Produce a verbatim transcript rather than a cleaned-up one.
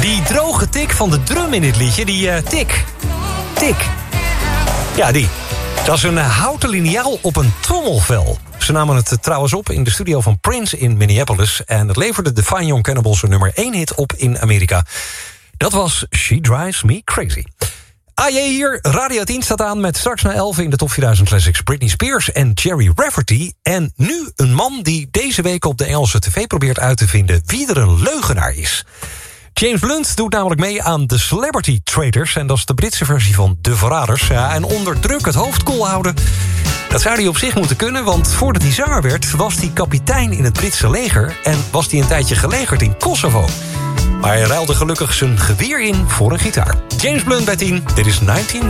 Die droge tik van de drum in dit liedje, die uh, tik. Tik. Ja, die. Dat is een houten liniaal op een trommelvel. Ze namen het trouwens op in de studio van Prince in Minneapolis. En het leverde de Fine Young Cannibals een nummer één hit op in Amerika. Dat was She Drives Me Crazy. A J hier, Radio tien staat aan met straks na elf in de Top vierduizend Classics Britney Spears en Jerry Rafferty. En nu een man die deze week op de Engelse tv probeert uit te vinden wie er een leugenaar is. James Blunt doet namelijk mee aan The Celebrity Traders. En dat is de Britse versie van De Verraders. Ja, en onder druk het hoofd koel houden, dat zou hij op zich moeten kunnen. Want voordat hij zanger werd, was hij kapitein in het Britse leger. En was hij een tijdje gelegerd in Kosovo. Maar hij ruilde gelukkig zijn geweer in voor een gitaar. James Blunt bij tien, dit is negentien